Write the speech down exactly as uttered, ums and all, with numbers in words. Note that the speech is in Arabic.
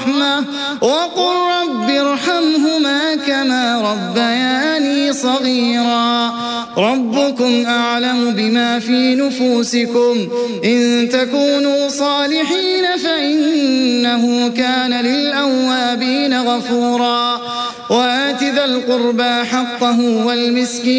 الرحمة وقل رب ارحمهما كما ربياني صغيرا ربكم أعلم بما في نفوسكم إن تكونوا صالحين فإنه كان للأوابين غفورا وآت ذا القربى حقه والمسكين